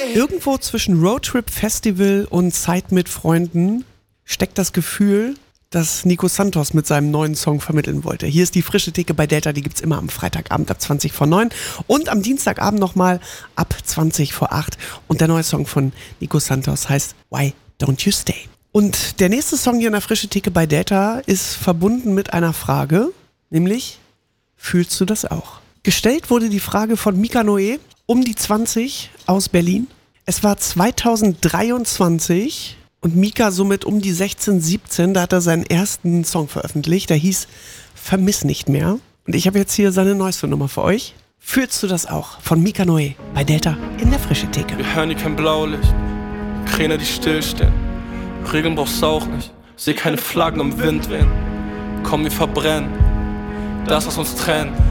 Irgendwo zwischen Roadtrip Festival und Zeit mit Freunden steckt das Gefühl, das Nico Santos mit seinem neuen Song vermitteln wollte. Hier ist die frische Theke bei Delta, die gibt's immer am Freitagabend ab 20 vor 9 und am Dienstagabend nochmal ab 20 vor 8. Und der neue Song von Nico Santos heißt Why Don't You Stay? Und der nächste Song hier in der frische Theke bei Delta ist verbunden mit einer Frage, nämlich, fühlst du das auch? Gestellt wurde die Frage von Mika Noé, um die 20 aus Berlin. Es war 2023 und Mika somit um die 16, 17, da hat er seinen ersten Song veröffentlicht, der hieß Vermiss nicht mehr. Und ich habe jetzt hier seine neueste Nummer für euch. Fühlst du das auch? Von Mika Noé bei Delta in der frische Theke. Wir hören hier kein Blaulicht, Kräne, die stillstehen. Regeln brauchst du auch nicht, seh keine Flaggen im Wind wehen. Komm, wir verbrennen, das was uns trennt.